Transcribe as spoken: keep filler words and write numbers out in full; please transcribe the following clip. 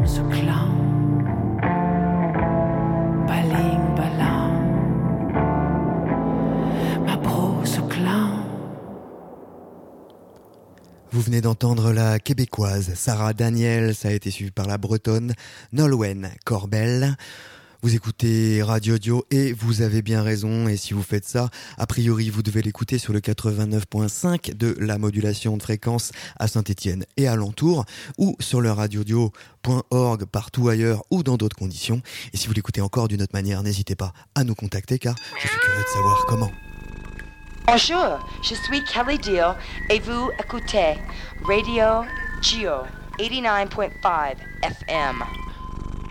bronze clown, baling balan, ma brosse clown. Vous venez d'entendre la québécoise Sarah Daniel, ça a été suivi par la bretonne Nolwenn Corbel. Vous écoutez Radio Dio et vous avez bien raison, et si vous faites ça, a priori vous devez l'écouter sur le quatre-vingt-neuf virgule cinq de la modulation de fréquence à Saint-Étienne et alentour, ou sur le radiodio point org partout ailleurs ou dans d'autres conditions. Et si vous l'écoutez encore d'une autre manière, n'hésitez pas à nous contacter car je suis curieux de savoir comment. Bonjour, je suis Kelly Deal et vous écoutez Radio Geo eighty-nine point five F M.